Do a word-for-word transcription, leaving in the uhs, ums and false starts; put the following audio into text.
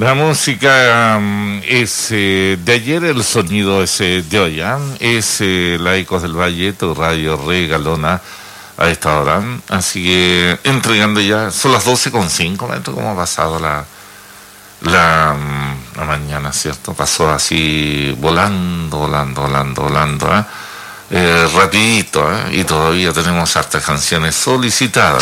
La música um, es eh, de ayer, el sonido es eh, de hoy, ¿eh? Es eh, la Ecos del Valle, tu radio regalona a esta hora. Así que entregando ya, son las doce con cinco, metros, como ha pasado la, la, um, la mañana, ¿cierto? Pasó así volando, volando, volando, volando, ¿eh? Eh, rapidito, ¿eh? Y todavía tenemos hartas canciones solicitadas.